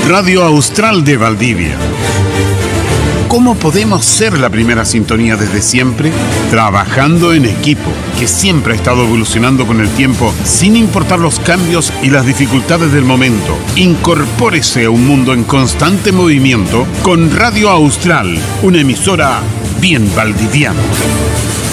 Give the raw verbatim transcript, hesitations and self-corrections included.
Radio Austral de Valdivia. ¿Cómo podemos ser la primera sintonía desde siempre? Trabajando en equipo, que siempre ha estado evolucionando con el tiempo sin importar los cambios y las dificultades del momento. Incorpórese a un mundo en constante movimiento con Radio Austral, una emisora bien valdiviana.